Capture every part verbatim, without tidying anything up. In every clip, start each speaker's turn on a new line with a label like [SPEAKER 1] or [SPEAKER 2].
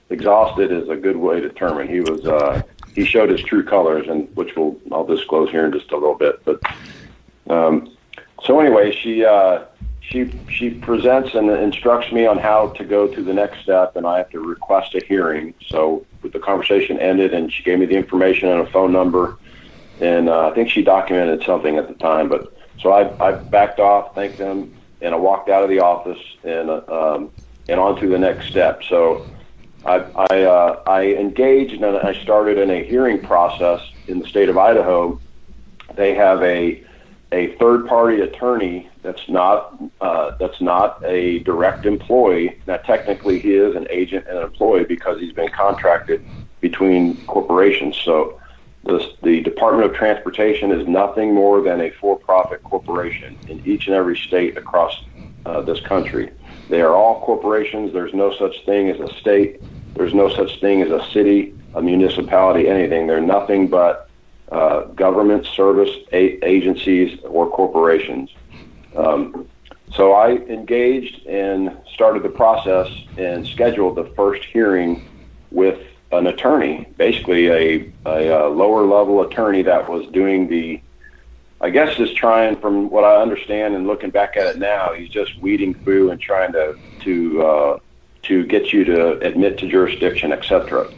[SPEAKER 1] exhausted is a good way to term it. He was uh, he showed his true colors, and which will I'll disclose here in just a little bit. But um, so anyway, she uh, she she presents and instructs me on how to go to the next step, and I have to request a hearing. So the conversation ended, and she gave me the information and a phone number, and uh, I think she documented something at the time. But so I I backed off, thanked them, and I walked out of the office and uh, um, and on to the next step. So I I, uh, I engaged and I started in a hearing process in the state of Idaho. They have a a third-party attorney that's not uh, that's not a direct employee. Now, technically, he is an agent and an employee because he's been contracted between corporations. So the, the Department of Transportation is nothing more than a for-profit corporation in each and every state across uh, this country. They are all corporations. There's no such thing as a state. There's no such thing as a city, a municipality, anything. They're nothing but uh, government service a- agencies or corporations. Um, so I engaged and started the process and scheduled the first hearing with an attorney, basically a, a, a lower level attorney that was doing the, I guess is trying, from what I understand and looking back at it now, he's just weeding through and trying to to uh, to get you to admit to jurisdiction, et cetera.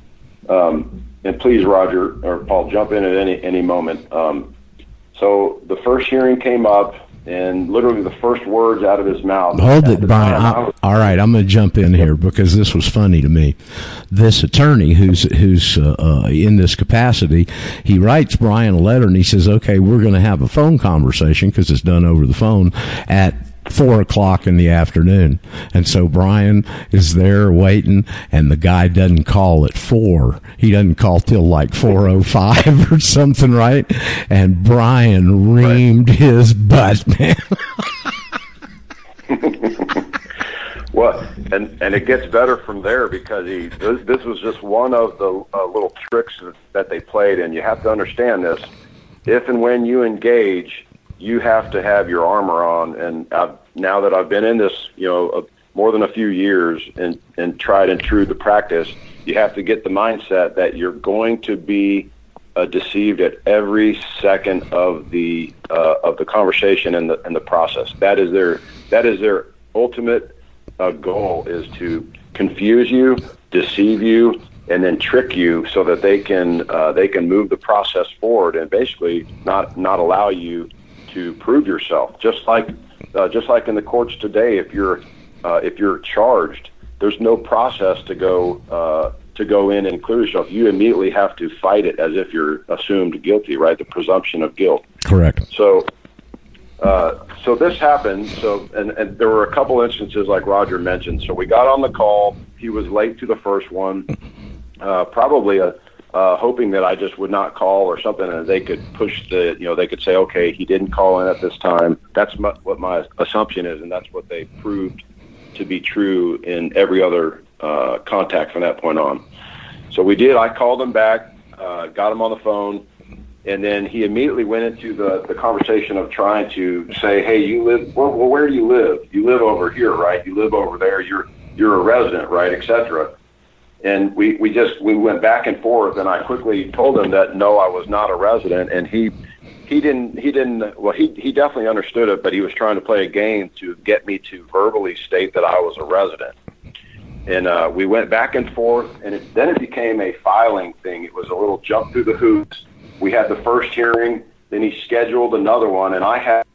[SPEAKER 1] Um, and please, Roger or Paul, jump in at any any moment. Um, so the first hearing came up, and literally the first words out of his mouth.
[SPEAKER 2] Hold it, Brian. I, all right, I'm going to jump in here because this was funny to me. This attorney who's who's uh, uh, in this capacity, he writes Brian a letter and he says, okay, we're going to have a phone conversation because it's done over the phone at four o'clock in the afternoon. And so Brian is there waiting, and the guy doesn't call at four. He doesn't call till like four oh five or something, right? And Brian reamed right. his butt, man.
[SPEAKER 1] Well, and, and it gets better from there because he this, this was just one of the uh, little tricks that they played, and you have to understand this. If and when you engage, you have to have your armor on. And I've, now that I've been in this, you know, uh, more than a few years and, and tried and true the practice, you have to get the mindset that you're going to be uh, deceived at every second of the uh, of the conversation and the and the process. That is their that is their ultimate uh, goal, is to confuse you, deceive you, and then trick you so that they can uh, they can move the process forward and basically not not allow you to prove yourself. Just like uh, just like in the courts today, if you're uh, if you're charged, there's no process to go uh, to go in and clear yourself. You immediately have to fight it as if you're assumed guilty, right? The presumption of guilt.
[SPEAKER 2] Correct.
[SPEAKER 1] So uh, so this happened. So and, and there were a couple instances like Roger mentioned. So we got on the call. He was late to the first one, uh, probably a. Uh, hoping that I just would not call or something, and they could push the, you know, they could say, okay, he didn't call in at this time. That's my, what my assumption is, and that's what they proved to be true in every other uh, contact from that point on. So we did. I called him back, uh, got him on the phone, and then he immediately went into the, the conversation of trying to say, hey, you live, well, well, where do you live? You live over here, right? You live over there. You're you're a resident, right, et cetera. And we, we just, we went back and forth, and I quickly told him that, no, I was not a resident. And he, he didn't, he didn't, well, he, he definitely understood it, but he was trying to play a game to get me to verbally state that I was a resident. And uh, we went back and forth, and it, then it became a filing thing. It was a little jump through the hoops. We had the first hearing, then he scheduled another one, and I had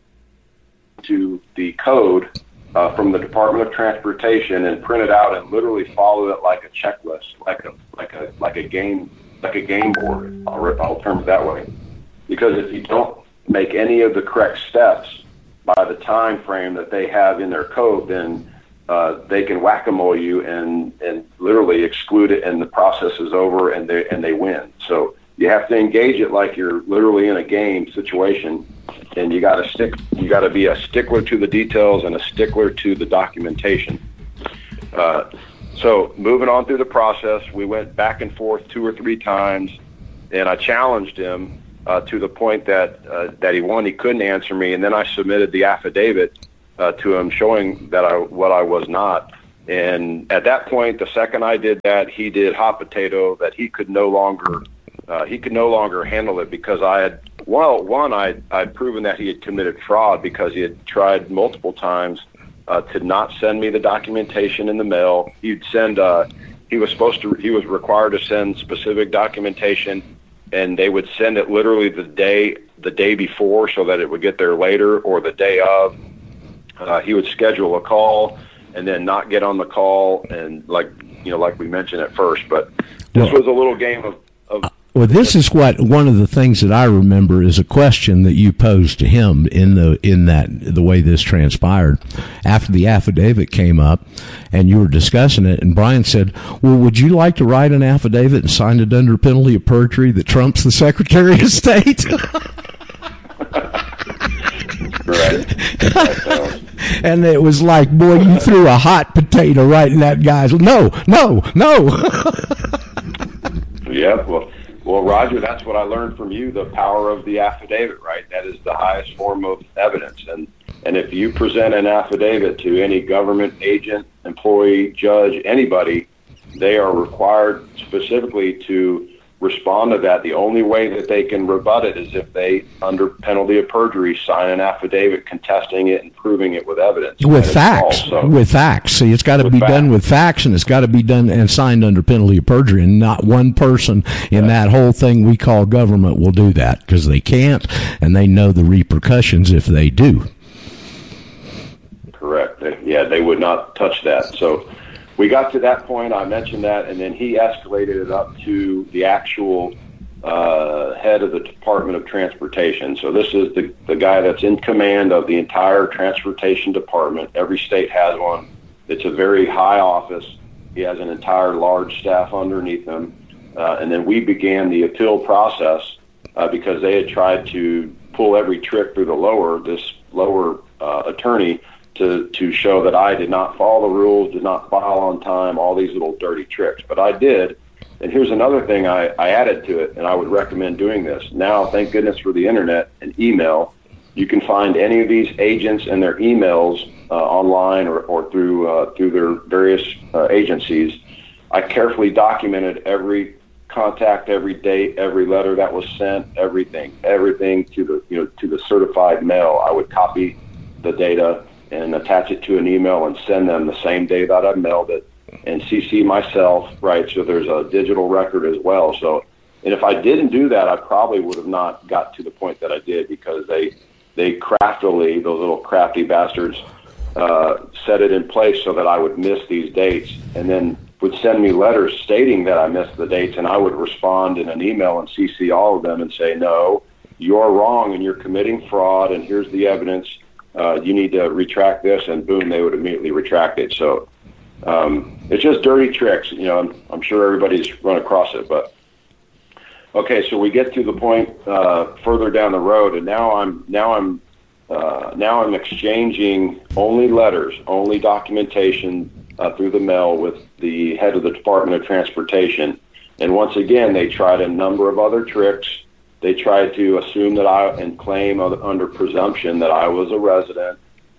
[SPEAKER 1] to the code Uh, from the Department of Transportation and print it out and literally follow it like a checklist, like a like a like a game like a game board. I'll, I'll term it that way, because if you don't make any of the correct steps by the time frame that they have in their code, then uh, they can whack-a-mole you and and literally exclude it, and the process is over, and they and they win. So you have to engage it like you're literally in a game situation. And you got to stick. You got to be a stickler to the details and a stickler to the documentation. Uh, so moving on through the process, we went back and forth two or three times, and I challenged him uh, to the point that uh, that he one he couldn't answer me, and then I submitted the affidavit uh, to him showing that I what I was not. And at that point, the second I did that, he did hot potato that he could no longer uh, he could no longer handle it because I had well one I I'd proven that he had committed fraud because he had tried multiple times uh, to not send me the documentation in the mail. He'd send uh, he was supposed to he was required to send specific documentation, and they would send it literally the day the day before so that it would get there later or the day of. Uh, he would schedule a call and then not get on the call, and like you know, like we mentioned at first. But this
[SPEAKER 2] well,
[SPEAKER 1] was a little game of. of
[SPEAKER 2] well, this is what one of the things that I remember is a question that you posed to him in the in that the way this transpired after the affidavit came up, and you were discussing it, and Brian said, "Well, would you like to write an affidavit and sign it under penalty of perjury that trumps the Secretary of State?"
[SPEAKER 1] Right.
[SPEAKER 2] And it was like, boy, you threw a hot potato right in that guy's. No, no, no.
[SPEAKER 1] Yeah, well, well, Roger, that's what I learned from you, the power of the affidavit, right? That is the highest form of evidence. And, and if you present an affidavit to any government agent, employee, judge, anybody, they are required specifically to respond to that. The only way that they can rebut it is if they, under penalty of perjury, sign an affidavit contesting it and proving it with evidence.
[SPEAKER 2] With facts.
[SPEAKER 1] So,
[SPEAKER 2] with facts. See, it's got to be
[SPEAKER 1] facts.
[SPEAKER 2] done with facts, and it's got to be done and signed under penalty of perjury, and not one person in that whole thing we call government will do that because they can't, and they know the repercussions if they do.
[SPEAKER 1] Correct. They, yeah, they would not touch that. So we got to that point, I mentioned that, and then he escalated it up to the actual uh, head of the Department of Transportation. So this is the, the guy that's in command of the entire transportation department. Every state has one. It's a very high office. He has an entire large staff underneath him. Uh, and then we began the appeal process uh, because they had tried to pull every trick through the lower, this lower uh, attorney, to, to show that I did not follow the rules, did not file on time, all these little dirty tricks. But I did. And here's another thing I, I added to it, and I would recommend doing this. Now, thank goodness for the internet and email, you can find any of these agents and their emails uh, online or, or through uh, through their various uh, agencies. I carefully documented every contact, every date, every letter that was sent, everything, everything to the you know to the certified mail. I would copy the data and attach it to an email and send them the same day that I mailed it, and C C myself, right? So there's a digital record as well. So, and if I didn't do that, I probably would have not got to the point that I did, because they they craftily, those little crafty bastards, uh, set it in place so that I would miss these dates, and then would send me letters stating that I missed the dates, and I would respond in an email and C C all of them and say, no, you're wrong and you're committing fraud, and here's the evidence. Uh, you need to retract this, and boom, they would immediately retract it. So um, it's just dirty tricks. You know, I'm, I'm sure everybody's run across it. But okay, so we get to the point uh, further down the road, and now I'm now I'm uh, now I'm exchanging only letters, only documentation uh, through the mail with the head of the Department of Transportation. And once again, they tried a number of other tricks. They tried to assume that I, and claim under presumption that I was a resident,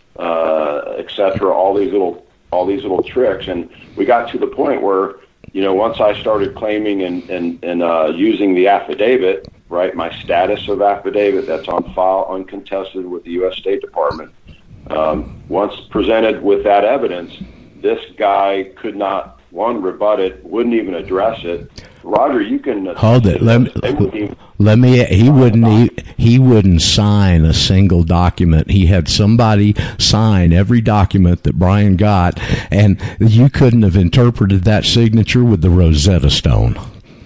[SPEAKER 1] uh, et cetera, all these little, all these little tricks. And we got to the point where, you know, once I started claiming and, and, and uh, using the affidavit, right, my status of affidavit that's on file uncontested with the U S State Department, um, once presented with that evidence, this guy could not, one, rebut it, wouldn't even address it. Roger, you can
[SPEAKER 2] hold it. Let me, let me. He wouldn't. He, he wouldn't sign a single document. He had somebody sign every document that Brian got, and you couldn't have interpreted that signature with the Rosetta Stone.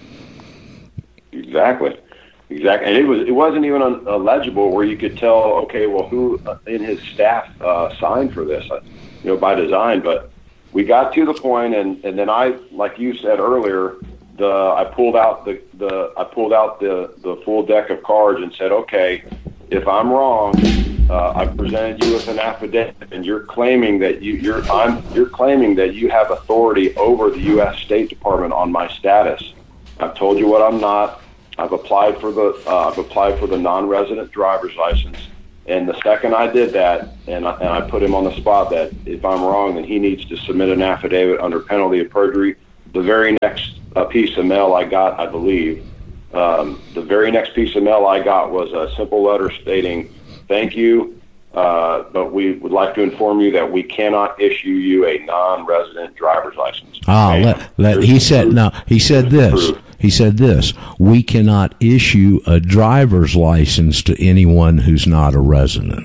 [SPEAKER 1] Exactly, exactly. And it was. It wasn't even illegible where you could tell. Okay, well, who in his staff uh, signed for this? Uh, you know, by design. But we got to the point, and and then I, like you said earlier. The, I pulled out the, the I pulled out the, the full deck of cards and said, okay, if I'm wrong, uh, I presented you with an affidavit, and you're claiming that you you're I'm you're claiming that you have authority over the U S State Department on my status. I've told you what I'm not. I've applied for the uh, I've applied for the non-resident driver's license, And the second I did that, and I, and I put him on the spot that if I'm wrong, then he needs to submit an affidavit under penalty of perjury. The very next uh, piece of mail I got, I believe, um, the very next piece of mail I got was a simple letter stating, "Thank you, uh, but we would like to inform you that we cannot issue you a non-resident driver's license."
[SPEAKER 2] Ah, let, let, he said no. He said this. He said this: we cannot issue a driver's license to anyone who's not a resident.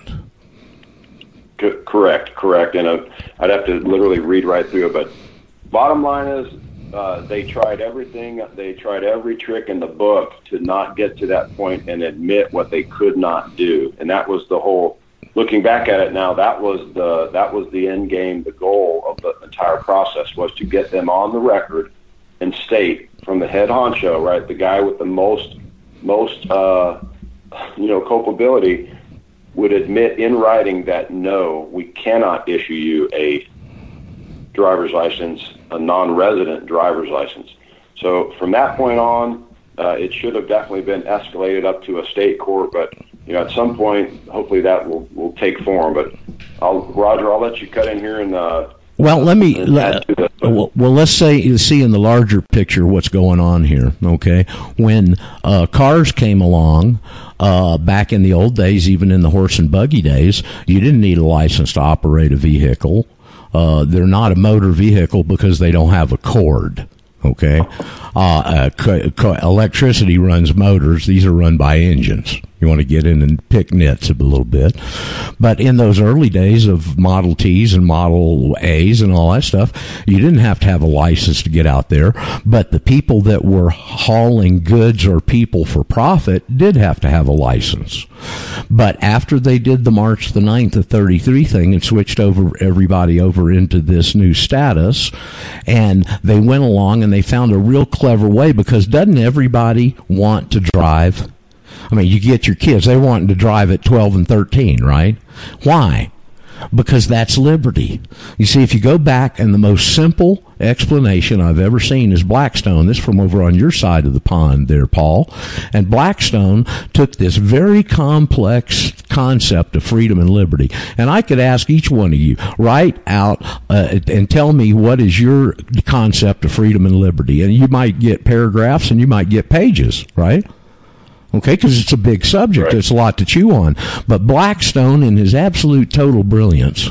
[SPEAKER 1] C- correct, correct. And uh, I'd have to literally read right through it. But bottom line is, uh, they tried everything. They tried every trick in the book to not get to that point and admit what they could not do. And that was the whole. Looking back at it now, that was the that was the end game. The goal of the entire process was to get them on the record and state from the head honcho, right, the guy with the most, most, uh, you know, culpability, would admit in writing that no, we cannot issue you a driver's license, a non-resident driver's license. So from that point on, uh, it should have definitely been escalated up to a state court. But you know, at some point, hopefully that will, will take form. But I'll, Roger, I'll let you cut in here and. Uh,
[SPEAKER 2] Well, let me. Let, well, well, let's say you see in the larger picture what's going on here. Okay, when uh, cars came along uh, back in the old days, even in the horse and buggy days, you didn't need a license to operate a vehicle. Uh, they're not a motor vehicle because they don't have a cord. Okay, uh, uh, co- co- electricity runs motors. These are run by engines. You want to get in and pick nits a little bit. But in those early days of Model Ts and Model As and all that stuff, you didn't have to have a license to get out there. But the people that were hauling goods or people for profit did have to have a license. But after they did the March the ninth of thirty-three thing and switched over everybody over into this new status, and they went along and they found a real clever way, because doesn't everybody want to drive? I mean, you get your kids, they want to drive at twelve and thirteen, right? Why? Because that's liberty. You see, if you go back, and the most simple explanation I've ever seen is Blackstone. This from over on your side of the pond there, Paul. And Blackstone took this very complex concept of freedom and liberty. And I could ask each one of you, write out uh, and tell me what is your concept of freedom and liberty. And you might get paragraphs and you might get pages, right? Okay, because it's a big subject.
[SPEAKER 1] Right.
[SPEAKER 2] It's a lot to chew on. But Blackstone, in his absolute total brilliance,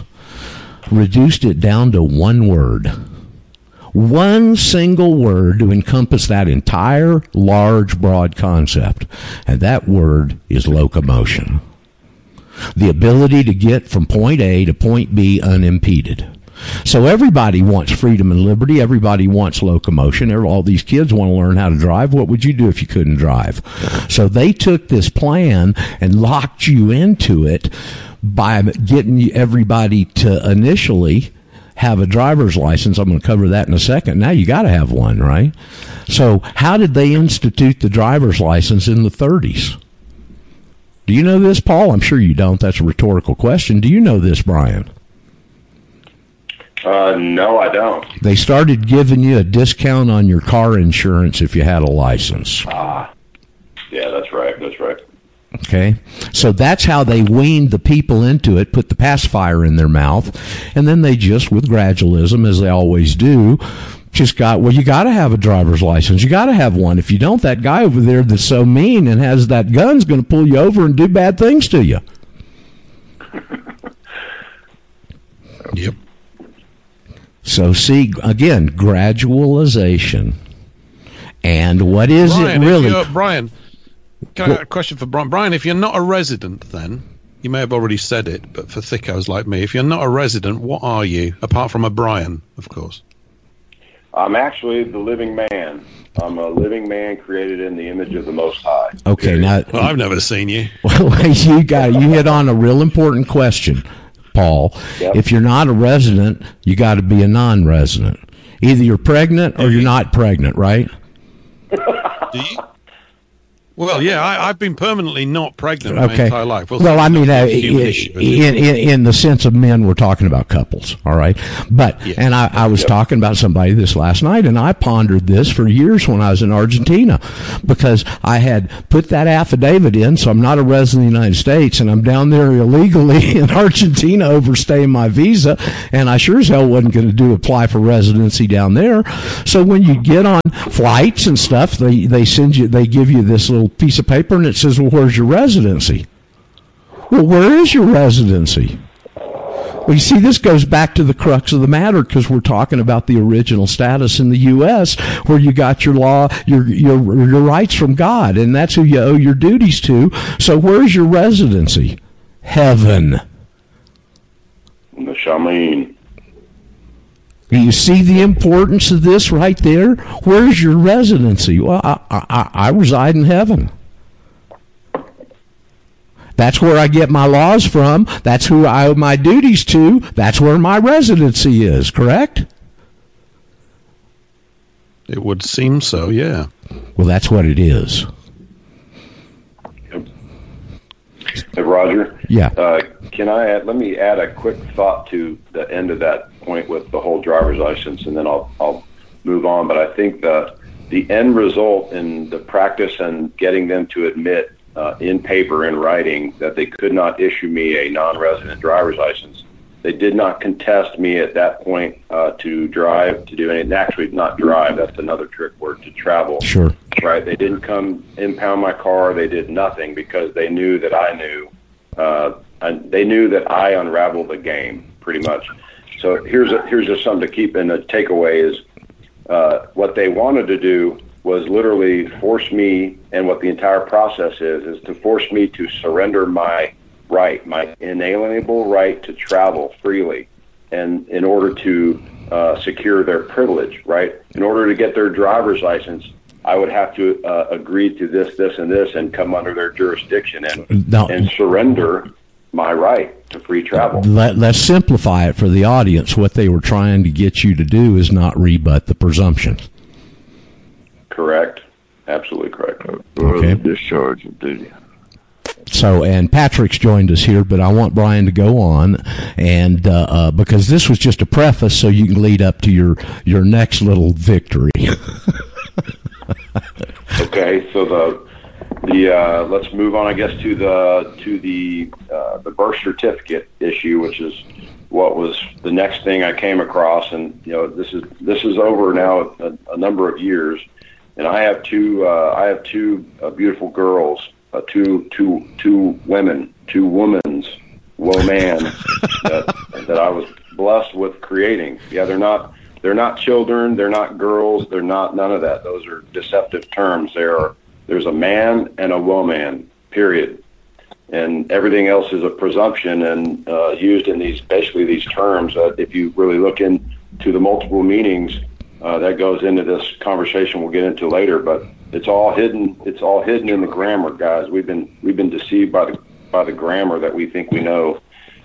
[SPEAKER 2] reduced it down to one word. One single word to encompass that entire large, broad concept. And that word is locomotion. The ability to get from point A to point B unimpeded. So everybody wants freedom and liberty. Everybody wants locomotion. All these kids want to learn how to drive. What would you do if you couldn't drive? So they took this plan and locked you into it by getting everybody to initially have a driver's license. I'm going to cover that in a second. Now you got to have one, right? So how did they institute the driver's license in the thirties? Do you know this, Paul? I'm sure you don't. That's a rhetorical question. Do you know this, Brian?
[SPEAKER 1] Uh, no, I don't.
[SPEAKER 2] They started giving you a discount on your car insurance if you had a license.
[SPEAKER 1] Ah, yeah, that's right. That's right.
[SPEAKER 2] Okay, so that's how they weaned the people into it, put the pacifier in their mouth, and then they just, with gradualism, as they always do, just got, well, you got to have a driver's license. You got to have one. If you don't, that guy over there that's so mean and has that gun's going to pull you over and do bad things to you.
[SPEAKER 3] Yep.
[SPEAKER 2] So, see, again, gradualization. And what is
[SPEAKER 3] Brian,
[SPEAKER 2] it really?
[SPEAKER 3] If you're, Brian, can I have a question for Brian? Brian, if you're not a resident, then, you may have already said it, but for thickos like me, if you're not a resident, what are you? Apart from a Brian, of course.
[SPEAKER 1] I'm actually the living man. I'm a living man created in the image of the Most High.
[SPEAKER 2] Okay, now...
[SPEAKER 3] Well, I've never seen you.
[SPEAKER 2] Well, you got you hit on a real important question, Paul. Yep. If you're not a resident, you got to be a non-resident. Either you're pregnant or you're not pregnant, right?
[SPEAKER 3] Do you? Well, yeah, I, I've been permanently not pregnant my
[SPEAKER 2] Okay.
[SPEAKER 3] entire life.
[SPEAKER 2] Well, I mean, uh,
[SPEAKER 3] human
[SPEAKER 2] in,
[SPEAKER 3] issue, but-
[SPEAKER 2] in, in the sense of men, we're talking about couples, all right? But,
[SPEAKER 3] Yeah.
[SPEAKER 2] and I, I was talking about somebody this last night, and I pondered this for years when I was in Argentina, because I had put that affidavit in, so I'm not a resident of the United States, and I'm down there illegally in Argentina overstaying my visa, and I sure as hell wasn't going to do apply for residency down there. So when you get on flights and stuff, they, they send you, they give you this little piece of paper, and it says, well, where's your residency? Well, where is your residency? Well, you see, this goes back to the crux of the matter, because we're talking about the original status in the U S, where you got your law, your your your rights from God, and that's who you owe your duties to. So where's your residency? Heaven.
[SPEAKER 1] The Shaman.
[SPEAKER 2] Do you see the importance of this right there? Where's your residency? Well, I, I, I reside in heaven. That's where I get my laws from. That's who I owe my duties to. That's where my residency is, correct?
[SPEAKER 3] It would seem so, yeah.
[SPEAKER 2] Well, that's what it is.
[SPEAKER 1] Hey, Roger.
[SPEAKER 2] Yeah.
[SPEAKER 1] Uh, can I add, let me add a quick thought to the end of that point with the whole driver's license, and then I'll I'll move on. But I think the the end result in the practice and getting them to admit uh, in paper, in writing, that they could not issue me a non-resident driver's license. They did not contest me at that point uh, to drive, to do anything. Actually, not drive. That's another trick word, to travel.
[SPEAKER 2] Sure.
[SPEAKER 1] Right. They didn't come impound my car. They did nothing because they knew that I knew. Uh, and they knew that I unraveled the game pretty much. So here's a, here's just something to keep in. The takeaway is uh, what they wanted to do was literally force me, and what the entire process is, is to force me to surrender my right, my inalienable right to travel freely, and in order to uh, secure their privilege, right? In order to get their driver's license, I would have to uh, agree to this, this, and this, and come under their jurisdiction and
[SPEAKER 2] Now,
[SPEAKER 1] and surrender my right to free travel.
[SPEAKER 2] let, let's simplify it for the audience. What they were trying to get you to do is not rebut the presumption.
[SPEAKER 1] Correct. Absolutely correct.
[SPEAKER 2] Okay.
[SPEAKER 4] Discharge of duty.
[SPEAKER 2] So, and Patrick's joined us here, but I want Brian to go on, and uh, uh, because this was just a preface, so you can lead up to your your next little victory.
[SPEAKER 1] Okay, so the the uh, let's move on, I guess, to the to the uh, the birth certificate issue, which is what was the next thing I came across, and you know this is this is over now a, a number of years, and I have two uh, I have two uh, beautiful girls, uh, two two two women, two womans, woman that that I was blessed with creating. Yeah, they're not. They're not children. They're not girls. They're not none of that. Those are deceptive terms. There are there's a man and a woman, period, and everything else is a presumption and uh, used in these basically these terms. Uh, if you really look into the multiple meanings, uh, that goes into this conversation we'll get into later. But it's all hidden. It's all hidden in the grammar, guys. We've been we've been deceived by the by the grammar that we think we know.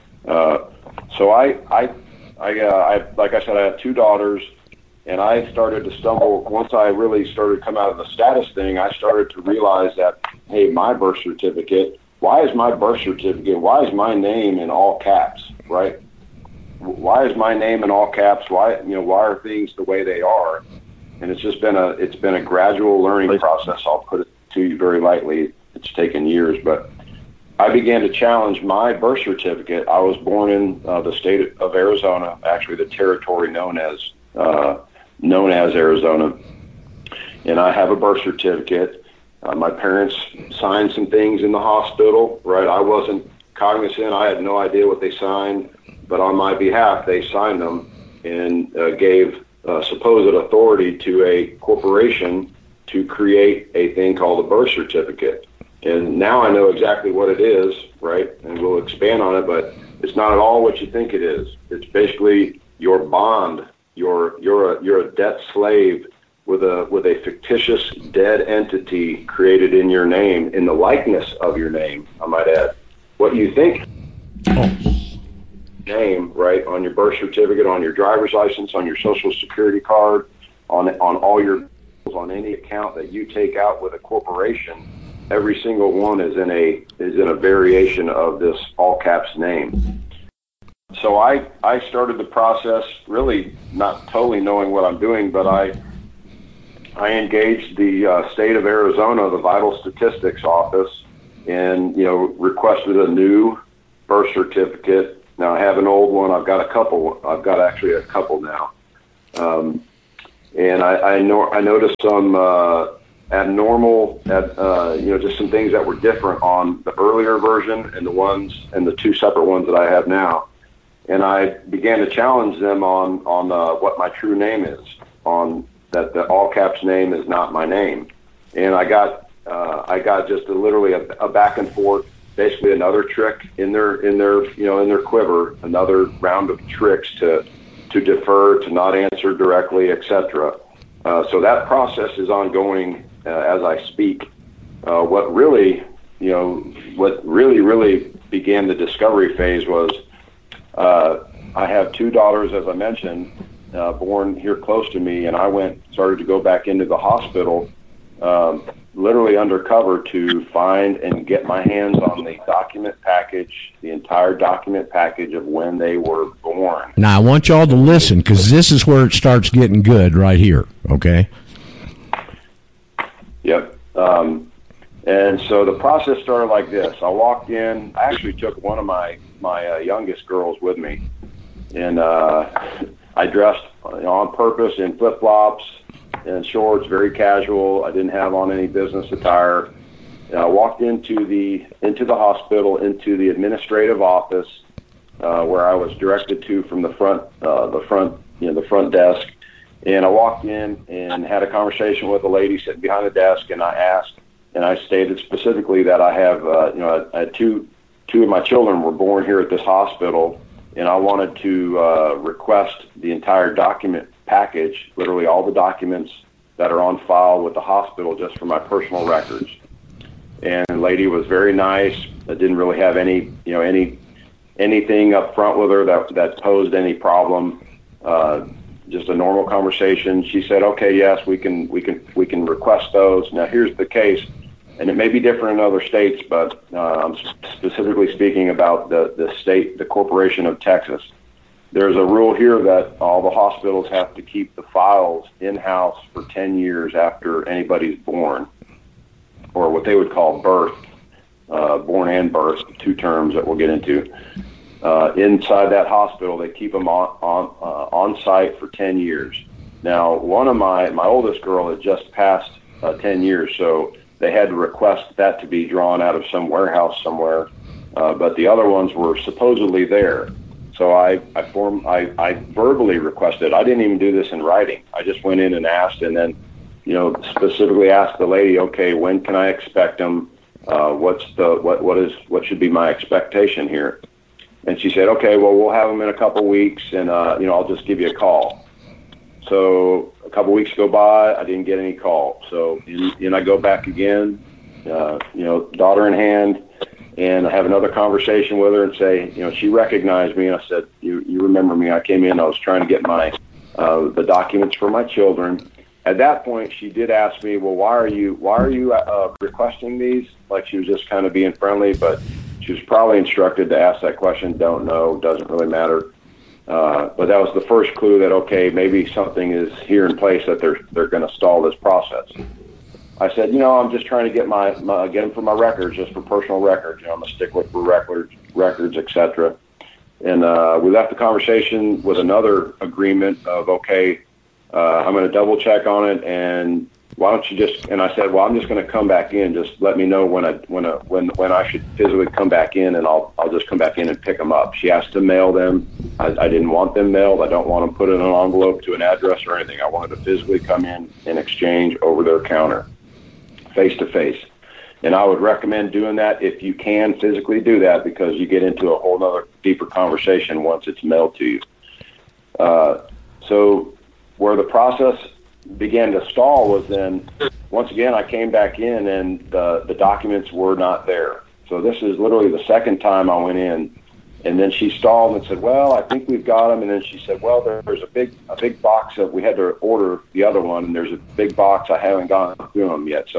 [SPEAKER 1] Uh, so I I. I, uh, I, like I said, I have two daughters, and I started to stumble. Once I really started to come out of the status thing, I started to realize that, hey, my birth certificate, why is my birth certificate, why is my name in all caps, right? Why is my name in all caps? Why, you know, why are things the way they are? And it's just been a, it's been a gradual learning process. I'll put it to you very lightly. It's taken years, but I began to challenge my birth certificate. I was born in uh, the state of Arizona, actually the territory known as uh, known as Arizona, and I have a birth certificate. Uh, my parents signed some things in the hospital, right? I wasn't cognizant. I had no idea what they signed, but on my behalf, they signed them and uh, gave uh, supposed authority to a corporation to create a thing called a birth certificate. And now I know exactly what it is, right? And we'll expand on it, but it's not at all what you think it is. It's basically your bond. You're you're a you're a debt slave with a with a fictitious dead entity created in your name, in the likeness of your name, I might add. What you think name, right, on your birth certificate, on your driver's license, on your social security card, on on all your on any account that you take out with a corporation, every single one is in a is in a variation of this all caps name. So I I started the process really not totally knowing what I'm doing, but I I engaged the uh, state of Arizona, the Vital Statistics Office, and you know requested a new birth certificate. Now I have an old one. I've got a couple. I've got actually a couple now, um, and I I, know, I noticed some uh, abnormal, at, uh, you know, just some things that were different on the earlier version and the ones and the two separate ones that I have now. And I began to challenge them on on uh, what my true name is, on that the all caps name is not my name. And I got uh, I got just a, literally a, a back and forth, basically another trick in their in their you know in their quiver, another round of tricks to to defer, to not answer directly, et cetera. Uh, so that process is ongoing uh, as I speak. Uh, what really you know what really really began the discovery phase was. Uh, I have two daughters, as I mentioned, uh, born here close to me, and I went started to go back into the hospital, um, literally undercover, to find and get my hands on the document package, the entire document package of when they were born.
[SPEAKER 2] Now, I want y'all to listen, because this is where it starts getting good right here, okay?
[SPEAKER 1] Yep. Um, and so the process started like this. I walked in. I actually took one of my my uh, youngest girls with me, and uh, I dressed you know, on purpose in flip-flops and shorts, very casual. I didn't have on any business attire. And I walked into the into the hospital, into the administrative office, uh, where I was directed to from the front uh, the front you know the front desk. And I walked in and had a conversation with a lady sitting behind the desk, and I asked, and I stated specifically that I have uh, you know I had two. Two of my children were born here at this hospital, and I wanted to uh, request the entire document package, literally all the documents that are on file with the hospital, just for my personal records. And the lady was very nice. I didn't really have any, you know, any anything up front with her that that posed any problem. Uh, just a normal conversation. She said, "Okay, yes, we can we can we can request those." Now, here's the case. And it may be different in other states, but uh, I'm specifically speaking about the, the state, the Corporation of Texas. There's a rule here that all the hospitals have to keep the files in-house for ten years after anybody's born, or what they would call birth, uh, born and birth, two terms that we'll get into. Uh, inside that hospital, they keep them on, on, uh, on site for ten years. Now, one of my, my oldest girl had just passed uh, ten years, so they had to request that to be drawn out of some warehouse somewhere, uh, but the other ones were supposedly there. So I I, form, I I verbally requested. I didn't even do this in writing. I just went in and asked, and then, you know, specifically asked the lady, okay, when can I expect them? Uh, what's the what what is what should be my expectation here? And she said, okay, well, we'll have them in a couple weeks, and uh, you know, I'll just give you a call. So a couple weeks go by, I didn't get any call. So and I go back again, uh, you know, daughter in hand, and I have another conversation with her and say, you know, she recognized me, and I said, you you remember me? I came in, I was trying to get my uh, the documents for my children. At that point, she did ask me, well, why are you why are you uh, requesting these? Like she was just kind of being friendly, but she was probably instructed to ask that question. Don't know, doesn't really matter. Uh, but that was the first clue that, okay, maybe something is here in place that they're they're going to stall this process. I said, you know, I'm just trying to get my, my get them for my records, just for personal records. You know, I'm a stickler for records, records, et cetera. And uh, we left the conversation with another agreement of, okay, uh, I'm going to double check on it, and why don't you just? And I said, well, I'm just going to come back in. Just let me know when I when I, when when I should physically come back in, and I'll I'll just come back in and pick them up. She asked to mail them. I, I didn't want them mailed. I don't want them put in an envelope to an address or anything. I wanted to physically come in and exchange over their counter, face to face. And I would recommend doing that if you can physically do that, because you get into a whole other deeper conversation once it's mailed to you. Uh, so where the process began to stall was then, once again, I came back in and the, the documents were not there. So this is literally the second time I went in, and then she stalled and said, well, I think we've got them. And then she said, well, there, there's a big a big box that we had to order the other one, and there's a big box. I haven't gone through them yet. So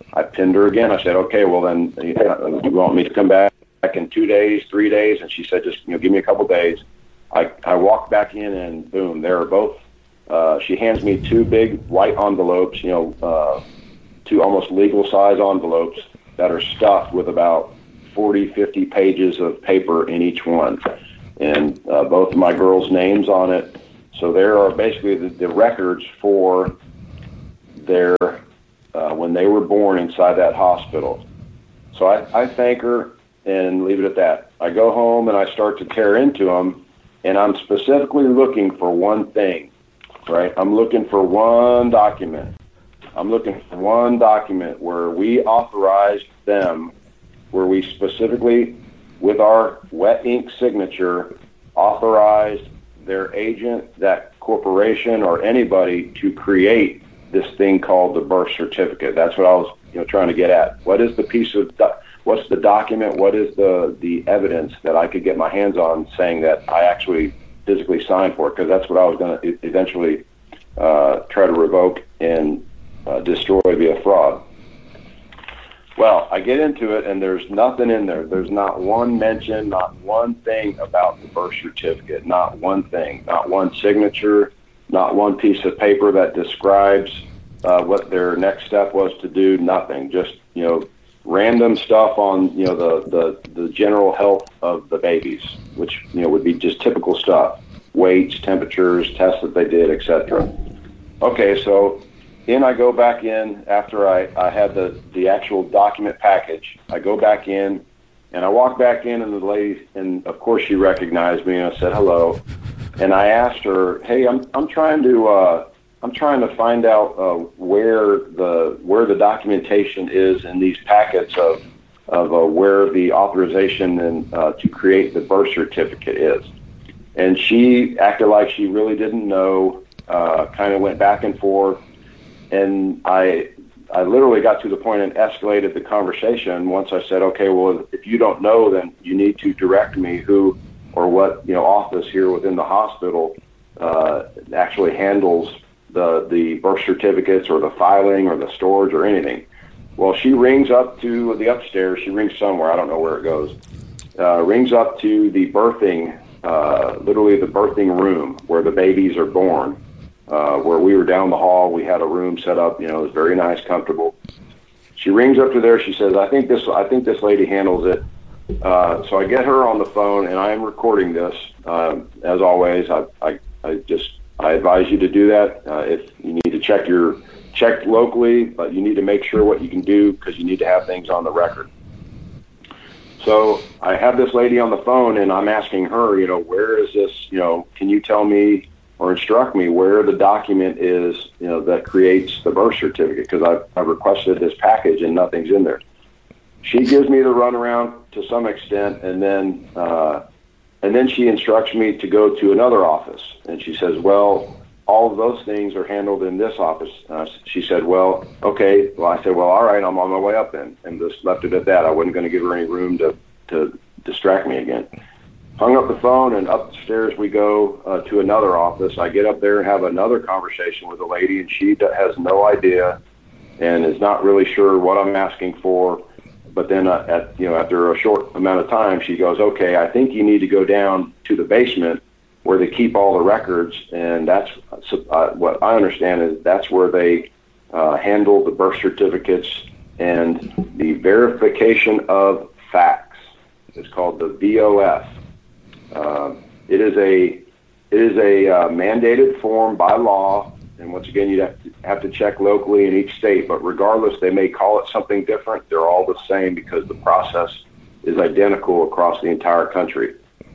[SPEAKER 1] I pinned her again. I said, okay, well then, you, know, you want me to come back in two days, three days? And she said, just, you know, give me a couple days. I, I walked back in, and boom, there are both. Uh, she hands me two big white envelopes, you know, uh, two almost legal size envelopes that are stuffed with about forty, fifty pages of paper in each one. And uh, both of my girls' names on it. So there are basically the, the records for their, uh, when they were born inside that hospital. So I, I thank her and leave it at that. I go home and I start to tear into them, and I'm specifically looking for one thing, right? I'm looking for one document. I'm looking for one document where we authorized them, where we specifically, with our wet ink signature, authorized their agent, that corporation, or anybody to create this thing called the birth certificate. That's what I was, you know, trying to get at. What is the piece of, do- what's the document? What is the the evidence that I could get my hands on saying that I actually physically signed for it? Because that's what I was going to eventually uh, try to revoke and uh, destroy via fraud. Well, I get into it, and there's nothing in there. There's not one mention, not one thing about the birth certificate, not one thing, not one signature, not one piece of paper that describes uh, what their next step was to do, nothing. Just, you know, random stuff on, you know, the, the, the general health of the babies, which, you know, would be just typical stuff, weights, temperatures, tests that they did, et cetera. Okay, so then I go back in after I, I had the, the actual document package. I go back in, and I walk back in, and the lady, and of course she recognized me, and I said hello. And I asked her, hey, I'm I'm trying to uh, I'm trying to find out uh, where the where the documentation is in these packets of of uh, where the authorization and uh, to create the birth certificate is. And she acted like she really didn't know. Uh, kind of went back and forth. And I I literally got to the point and escalated the conversation once I said, okay, well, if you don't know, then you need to direct me who or what, you know, office here within the hospital uh, actually handles the, the birth certificates or the filing or the storage or anything. Well, she rings up to the upstairs. She rings somewhere. I don't know where it goes. Uh, rings up to the birthing, uh, literally the birthing room where the babies are born. Uh, where we were down the hall, we had a room set up, you know, it was very nice, comfortable. She rings up to there, she says, I think this, I think this lady handles it. Uh, so I get her on the phone, and I am recording this. Uh, as always, I, I, I just, I advise you to do that. Uh, if you need to check your, check locally, but you need to make sure what you can do because you need to have things on the record. So I have this lady on the phone, and I'm asking her, you know, where is this, you know, can you tell me or instruct me where the document is, you know, that creates the birth certificate, because I've, I've requested this package and nothing's in there. She gives me the runaround to some extent, and then uh, and then she instructs me to go to another office. And she says, well, all of those things are handled in this office. Uh, she said, well, okay. Well, I said, well, all right, I'm on my way up then, and just left it at that. I wasn't going to give her any room to, to distract me again. Hung up the phone, and upstairs we go uh, to another office. I get up there and have another conversation with a lady, and she has no idea and is not really sure what I'm asking for. But then, uh, at you know, after a short amount of time, she goes, "Okay, I think you need to go down to the basement where they keep all the records, and that's uh, what I understand is that's where they uh, handle the birth certificates and the verification of facts. It's called the V O F." Uh, it is a it is a uh, mandated form by law, and once again, you have to, have to check locally in each state. But regardless, they may call it something different. They're all the same because the process is identical across the entire country.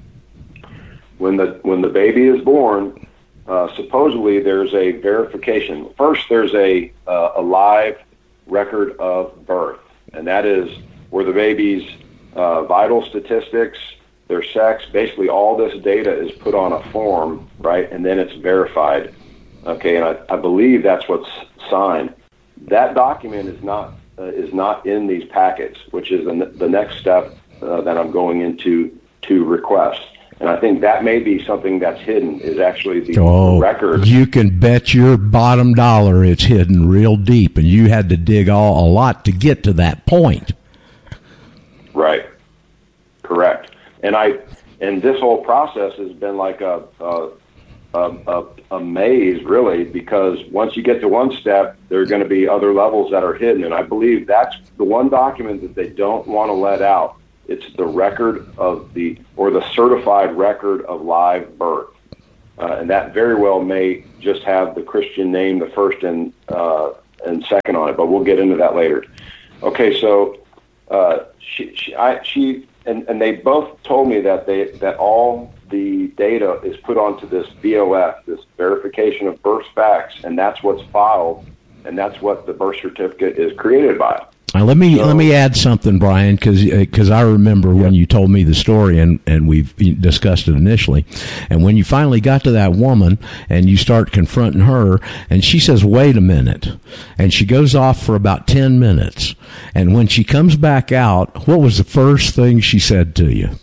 [SPEAKER 1] When the when the baby is born, uh, supposedly there's a verification. First, there's a uh, a live record of birth, and that is where the baby's uh, vital statistics, their sex, basically all this data is put on a form, right? And then it's verified. Okay, and I, I believe that's what's signed. That document is not uh, is not in these packets, which is the, the next step uh, that I'm going into to request. And I think that may be something that's hidden, is actually the,
[SPEAKER 2] oh,
[SPEAKER 1] the record.
[SPEAKER 2] You can bet your bottom dollar it's hidden real deep, and you had to dig all, a lot to get to that point.
[SPEAKER 1] Right. Correct. And I and this whole process has been like a a, a, a, a maze, really, because once you get to one step, there are going to be other levels that are hidden. And I believe that's the one document that they don't want to let out. It's the record of the, or the certified record of live birth. Uh, and that very well may just have the Christian name, the first and uh, and second on it, but we'll get into that later. Okay, so uh, she, she, I, she and, and they both told me that they that all the data is put onto this V O F, this verification of birth facts, and that's what's filed, and that's what the birth certificate is created by.
[SPEAKER 2] Now, let me so, let me add something, Brian, because because I remember when you told me the story, and, and we've discussed it initially, and when you finally got to that woman and you start confronting her, and she says, "Wait a minute," and she goes off for about ten minutes, and when she comes back out, what was the first thing she said to you?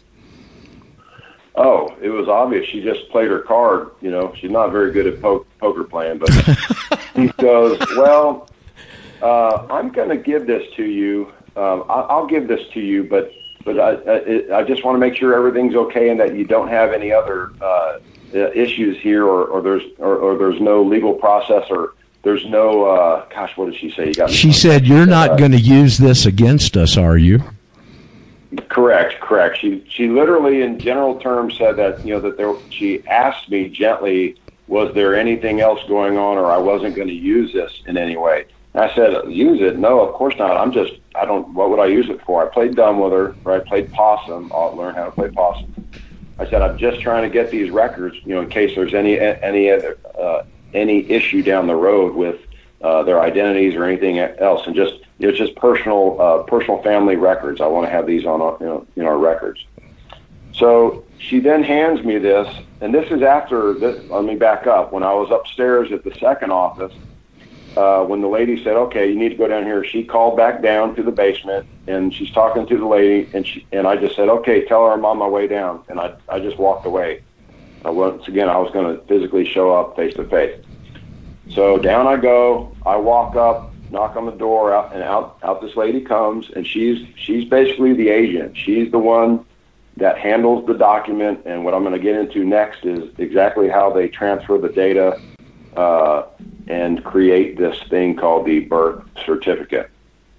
[SPEAKER 1] Oh, it was obvious. She just played her card. You know, she's not very good at po- poker playing, but he goes, "Well, Uh, I'm going to give this to you. Um, I, I'll give this to you, but but I, I, I just want to make sure everything's okay and that you don't have any other uh, issues here, or, or there's or, or there's no legal process, or there's no. Uh, gosh, what did she say? You got.
[SPEAKER 2] She said, "You're not uh, going to use this against us, are you?"
[SPEAKER 1] Correct, correct. She she literally, in general terms, said that you know that there. She asked me gently, "Was there anything else going on, or I wasn't going to use this in any way?" I said, use it? No, of course not. I'm just, I don't, what would I use it for? I played dumb with her, or I played possum. I'll learn how to play possum. I said, I'm just trying to get these records, you know, in case there's any, any other, uh, any issue down the road with uh, their identities or anything else. And just, you know, it's just personal, uh, personal family records. I want to have these on, our, you know, in our records. So she then hands me this, and this is after this, let me back up. When I was upstairs at the second office, Uh, when the lady said, okay, you need to go down here, she called back down to the basement, and she's talking to the lady, and she and I just said, okay, tell her I'm on my way down, and I I just walked away. I, once again, I was going to physically show up face to face. So down I go, I walk up, knock on the door, out and out out this lady comes, and she's she's basically the agent. She's the one that handles the document, and what I'm going to get into next is exactly how they transfer the data uh, and create this thing called the birth certificate.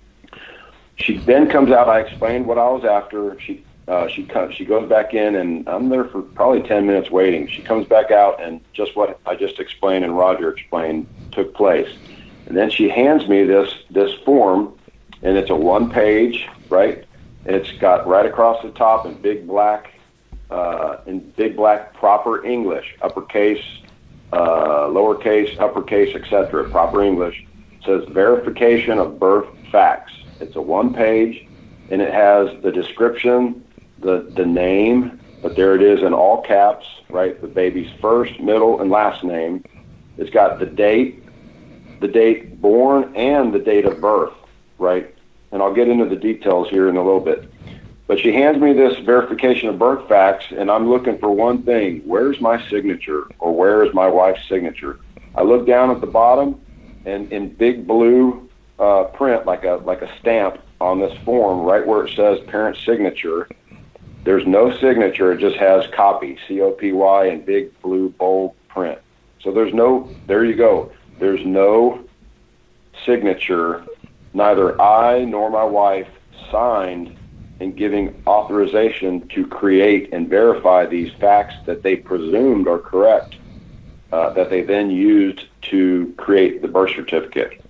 [SPEAKER 1] She then comes out. I explained what I was after. She uh, she comes, she goes back in, and I'm there for probably ten minutes waiting. She comes back out, and just what I just explained and Roger explained took place. And then she hands me this this form, and it's a one page, right? And it's got right across the top in big black, uh, in big black proper English, uppercase, uh, lowercase, uppercase, et cetera. Proper English. It says verification of birth facts. It's a one page, and it has the description, the the name, but there it is in all caps, right? The baby's first, middle, and last name. It's got the date, the date born, and the date of birth, right? And I'll get into the details here in a little bit. But she hands me this verification of birth facts, and I'm looking for one thing. Where's my signature, or where is my wife's signature? I look down at the bottom, and in big blue uh, print, like a like a stamp on this form, right where it says parent signature, there's no signature. It just has copy, C O P Y, in big blue bold print. So there's no, there you go. There's no signature. Neither I nor my wife signed in giving authorization to create and verify these facts that they presumed are correct, uh, that they then used to create the birth certificate.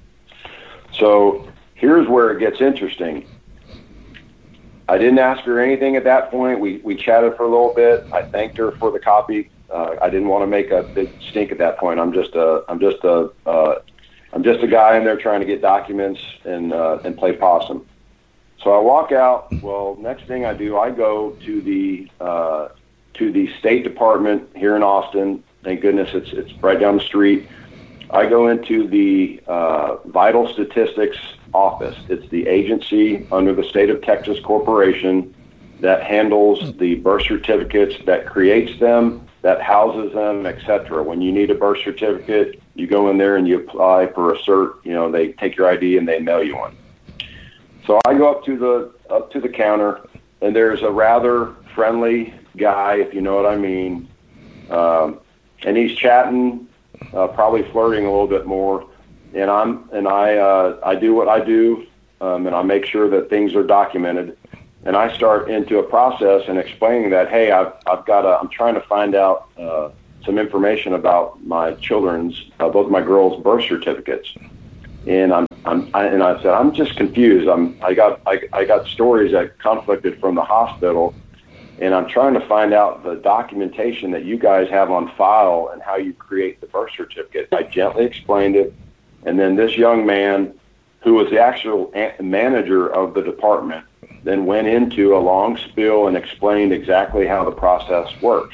[SPEAKER 1] So here's where it gets interesting. I didn't ask her anything at that point. We we chatted for a little bit. I thanked her for the copy. Uh, I didn't want to make a big stink at that point. I'm just a I'm just a uh, I'm just a guy in there trying to get documents and uh, and play possum. So I walk out. Well, next thing I do, I go to the uh, to the State Department here in Austin. Thank goodness it's it's right down the street. I go into the uh, Vital Statistics office. It's the agency under the State of Texas Corporation that handles the birth certificates, that creates them, that houses them, et cetera. When you need a birth certificate, you go in there and you apply for a cert. You know, they take your I D and they mail you one. So I go up to the up to the counter, and there's a rather friendly guy, if you know what I mean, um, and he's chatting, uh, probably flirting a little bit more. And I'm and I uh, I do what I do, um, and I make sure that things are documented. And I start into a process and explaining that, hey, I've I've got a, I'm trying to find out uh, some information about my children's, uh, both my girls' birth certificates. And I'm I'm I, and I said I'm just confused. I'm I got I, I got stories that conflicted from the hospital, and I'm trying to find out the documentation that you guys have on file and how you create the birth certificate. I gently explained it, and then this young man, who was the actual manager of the department, then went into a long spiel and explained exactly how the process works.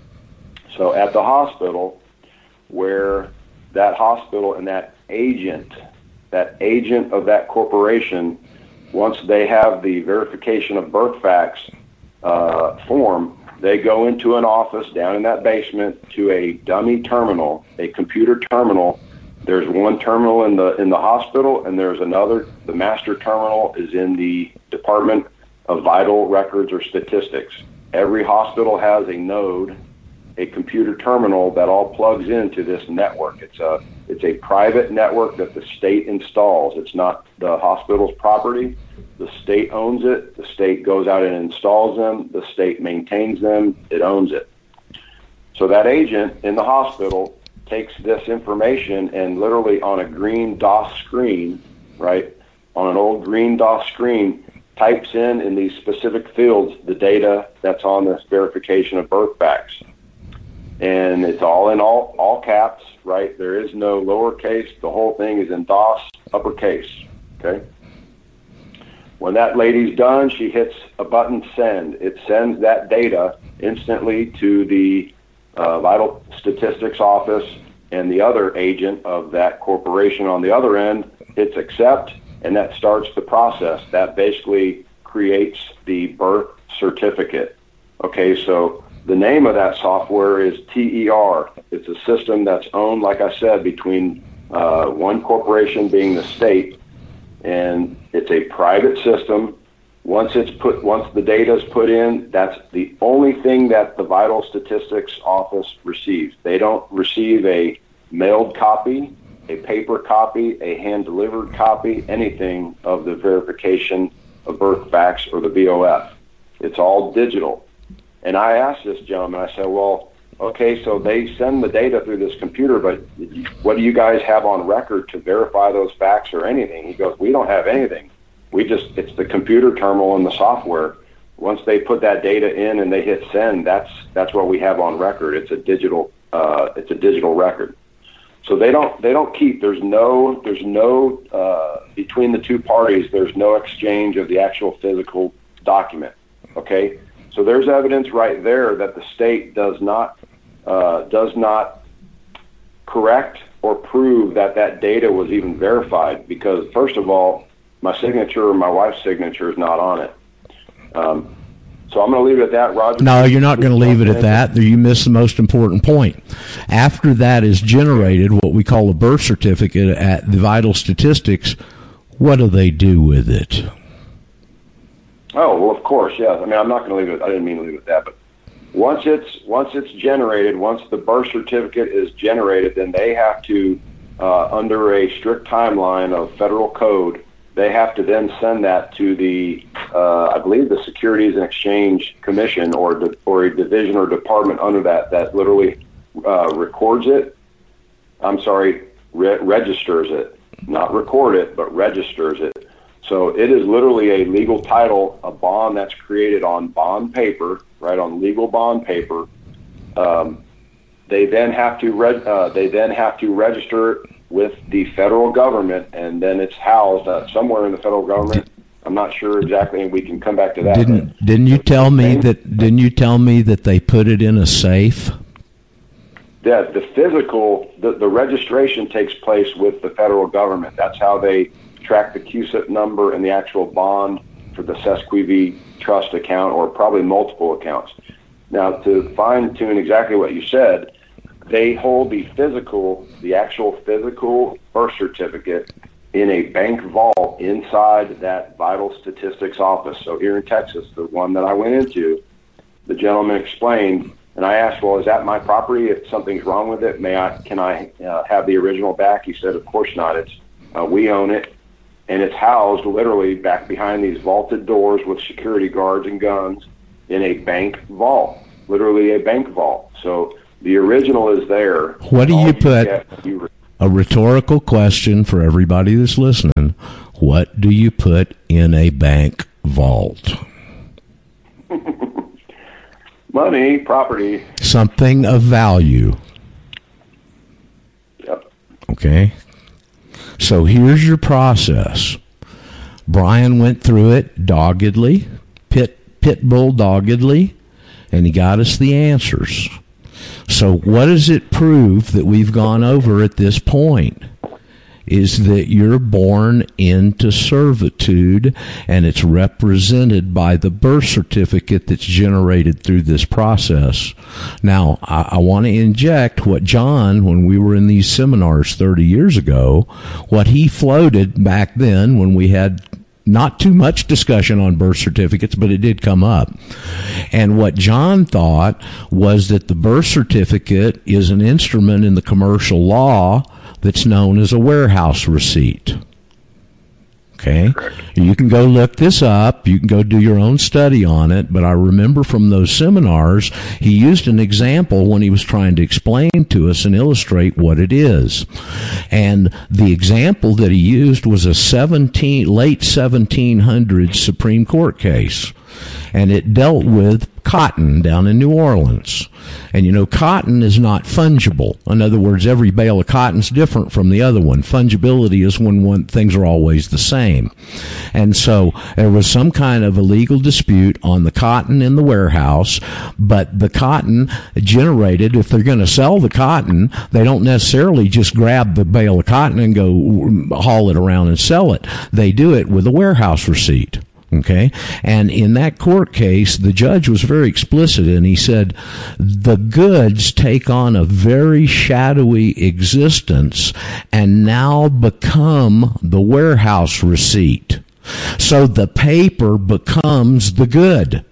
[SPEAKER 1] So at the hospital, where that hospital and that agent, that agent of that corporation, once they have the verification of birth facts uh, form, they go into an office down in that basement to a dummy terminal, a computer terminal. There's one terminal in the in the hospital, and there's another. The master terminal is in the Department of Vital Records or Statistics. Every hospital has a node, a computer terminal that all plugs into this network. It's a it's a private network that the state installs. It's not the hospital's property. The state owns it. The state goes out and installs them. The state maintains them. It owns it. So that agent in the hospital takes this information and literally on a green DOS screen, right, on an old green DOS screen, types in in these specific fields the data that's on this verification of birth facts. And it's all in all, all caps, right? There is no lowercase. The whole thing is in DOS, uppercase, okay? When that lady's done, she hits a button, send. It sends that data instantly to the uh, Vital Statistics office, and the other agent of that corporation on the other end hits accept, and that starts the process. That basically creates the birth certificate. Okay, so the name of that software is T E R. It's a system that's owned, like I said, between uh, one corporation being the state, and it's a private system. Once it's put, once the data is put in, that's the only thing that the Vital Statistics office receives. They don't receive a mailed copy, a paper copy, a hand-delivered copy, anything of the verification of birth facts or the V O F. It's all digital. And I asked this gentleman, I said, well, okay, so they send the data through this computer, but what do you guys have on record to verify those facts or anything? He goes, we don't have anything. We just, it's the computer terminal and the software. Once they put that data in and they hit send, that's that's what we have on record. It's a digital, uh, it's a digital record. So they don't they don't keep. There's no there's no uh, between the two parties. There's no exchange of the actual physical document. Okay, so there's evidence right there that the state does not uh, does not correct or prove that that data was even verified, because first of all, my signature or my wife's signature is not on it. Um, so I'm going to leave it at that, Roger.
[SPEAKER 2] No, you're not going to leave it at that. You missed the most important point. After that is generated, what we call a birth certificate at the Vital Statistics, what do they do with it?
[SPEAKER 1] Oh, well, of course, yes. I mean, I'm not going to leave it. I didn't mean to leave it at that, but once it's once it's generated, once the birth certificate is generated, then they have to, uh, under a strict timeline of federal code, they have to then send that to the, uh, I believe, the Securities and Exchange Commission or di- or a division or department under that that literally uh, records it. I'm sorry, re- registers it, not record it, but registers it. So it is literally a legal title, a bond that's created on bond paper, right, on legal bond paper. Um, they then have to reg- uh, they then have to register it with the federal government, and then it's housed uh, somewhere in the federal government. I'm not sure exactly, and we can come back to that.
[SPEAKER 2] Didn't Didn't you tell me that? Didn't you tell me that they put it in a safe?
[SPEAKER 1] Yeah, the physical, the, the registration takes place with the federal government. That's how they track the Q S I P number and the actual bond for the Sesquivi trust account, or probably multiple accounts. Now, to fine tune exactly what you said, they hold the physical, the actual physical birth certificate in a bank vault inside that vital statistics office. So here in Texas, the one that I went into, the gentleman explained, and I asked, well, is that my property? If something's wrong with it, may I, can I uh, have the original back? He said, of course not. It's, uh, we own it, and it's housed literally back behind these vaulted doors with security guards and guns in a bank vault, literally a bank vault. So the original is there.
[SPEAKER 2] What do you put, you a rhetorical question for everybody that's listening, what do you put in a bank vault?
[SPEAKER 1] Money, property.
[SPEAKER 2] Something of value.
[SPEAKER 1] Yep.
[SPEAKER 2] Okay. So here's your process. Brian went through it doggedly, pit, pit bull doggedly, and he got us the answers. So what does it prove that we've gone over at this point? Is that you're born into servitude, and it's represented by the birth certificate that's generated through this process. Now, I, I want to inject what John, when we were in these seminars thirty years ago, what he floated back then when we had not too much discussion on birth certificates, but it did come up. And what John thought was that the birth certificate is an instrument in the commercial law that's known as a warehouse receipt. Okay? You can go look this up. You can go do your own study on it. But I remember from those seminars, he used an example when he was trying to explain to us and illustrate what it is. And the example that he used was a seventeen, late seventeen hundreds Supreme Court case. And it dealt with cotton down in New Orleans. And you know, cotton is not fungible. In other words, every bale of cotton is different from the other one. Fungibility is when one, things are always the same. And so there was some kind of a legal dispute on the cotton in the warehouse, but the cotton generated, if they're going to sell the cotton, they don't necessarily just grab the bale of cotton and go haul it around and sell it. They do it with a warehouse receipt. Okay, and in that court case, the judge was very explicit, and he said the goods take on a very shadowy existence and now become the warehouse receipt. So the paper becomes the good.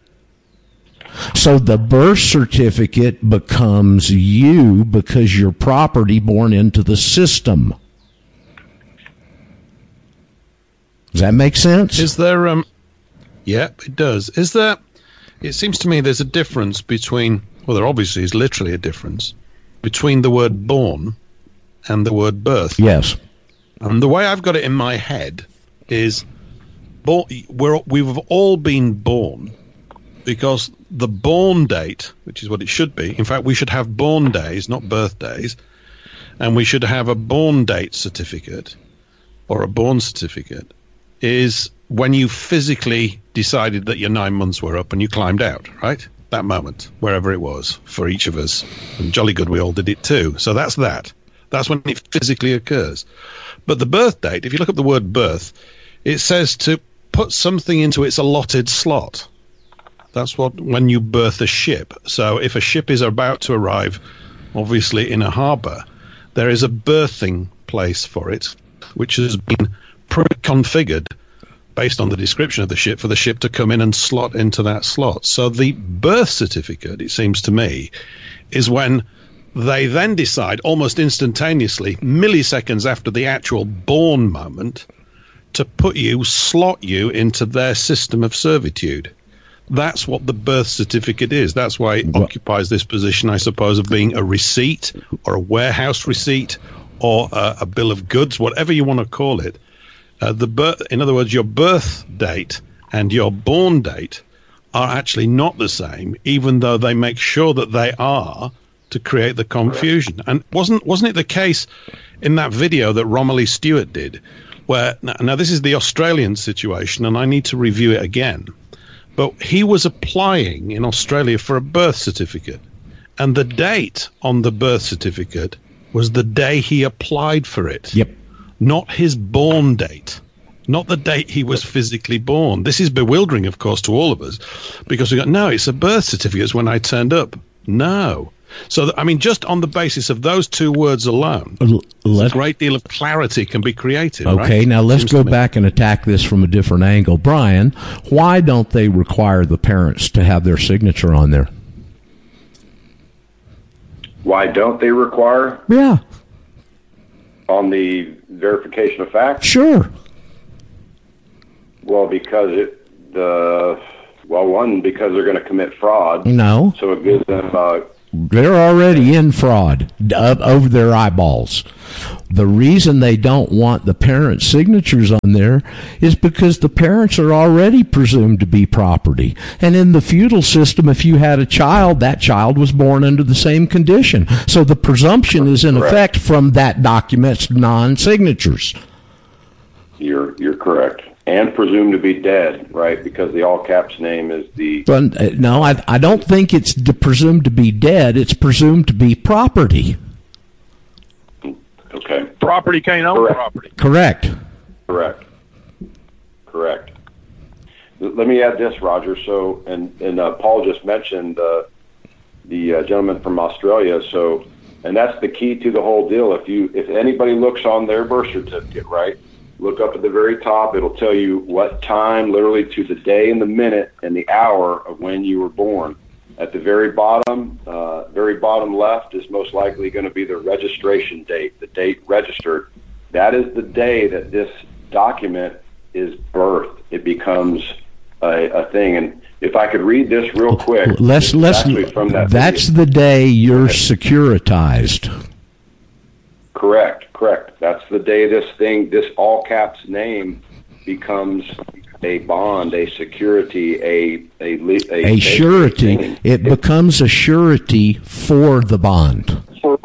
[SPEAKER 2] So the birth certificate becomes you because you're property born into the system. Does that make sense?
[SPEAKER 3] Is there um? Yeah, it does. Is there, it seems to me there's a difference between, well, there obviously is literally a difference between the word born and the word birth.
[SPEAKER 2] Yes.
[SPEAKER 3] And the way I've got it in my head is born, we're, we've all been born because the born date, which is what it should be, in fact, we should have born days, not birthdays, and we should have a born date certificate or a born certificate, is when you physically decided that your nine months were up and you climbed out, right? That moment, wherever it was, for each of us. And jolly good, we all did it too. So that's that. That's when it physically occurs. But the birth date, if you look up the word birth, it says to put something into its allotted slot. That's what, when you birth a ship. So if a ship is about to arrive, obviously in a harbour, there is a birthing place for it, which has been pre-configured based on the description of the ship, for the ship to come in and slot into that slot. So the birth certificate, it seems to me, is when they then decide, almost instantaneously, milliseconds after the actual born moment, to put you, slot you into their system of servitude. That's what the birth certificate is. That's why it well, occupies this position, I suppose, of being a receipt or a warehouse receipt or a, a bill of goods, whatever you want to call it. Uh, the birth, in other words, your birth date and your born date are actually not the same, even though they make sure that they are to create the confusion. And wasn't wasn't it the case in that video that Romilly Stewart did, where now, now this is the Australian situation, and I need to review it again, but he was applying in Australia for a birth certificate, and the date on the birth certificate was the day he applied for it.
[SPEAKER 2] Yep.
[SPEAKER 3] Not his born date, not the date he was physically born. This is bewildering, of course, to all of us, because we go, no, it's a birth certificate. It's when I turned up. No. So, th- I mean, just on the basis of those two words alone, a great deal of clarity can be created.
[SPEAKER 2] Okay,
[SPEAKER 3] right?
[SPEAKER 2] now let's
[SPEAKER 3] Seems
[SPEAKER 2] go back and attack this from a different angle. Brian, why don't they require the parents to have their signature on there?
[SPEAKER 1] Why don't they require?
[SPEAKER 2] Yeah.
[SPEAKER 1] On the verification of facts?
[SPEAKER 2] Sure.
[SPEAKER 1] Well, because it, the, well, one, because they're going to commit fraud.
[SPEAKER 2] No.
[SPEAKER 1] So it gives them, uh,
[SPEAKER 2] They're already in fraud uh, over their eyeballs. The reason they don't want the parents' signatures on there is because the parents are already presumed to be property. And in the feudal system, if you had a child, that child was born under the same condition. So the presumption is in
[SPEAKER 1] Correct.
[SPEAKER 2] effect from that document's non-signatures.
[SPEAKER 1] You're you're correct. And presumed to be dead, right? Because the all caps name is the...
[SPEAKER 2] But, uh, no, I, I don't think it's de- presumed to be dead. It's presumed to be property.
[SPEAKER 1] Okay.
[SPEAKER 4] Property can't own
[SPEAKER 1] Correct.
[SPEAKER 4] property.
[SPEAKER 2] Correct.
[SPEAKER 1] Correct. Correct. L- Let me add this, Roger. So, and, and uh, Paul just mentioned uh, the uh, gentleman from Australia. So, and that's the key to the whole deal. If you, if anybody looks on their birth certificate, right, look up at the very top. It'll tell you what time, literally to the day and the minute and the hour of when you were born. At the very bottom, uh, very bottom left is most likely going to be the registration date, the date registered. That is the day that this document is birthed. It becomes a, a thing. And if I could read this real quick,
[SPEAKER 2] Let's, let's,
[SPEAKER 1] actually from that
[SPEAKER 2] that's
[SPEAKER 1] video.
[SPEAKER 2] the day you're securitized.
[SPEAKER 1] Correct, correct. That's the day this thing, this all caps name becomes a bond, a security, a a a,
[SPEAKER 2] A surety.
[SPEAKER 1] thing.
[SPEAKER 2] It becomes a surety for the bond.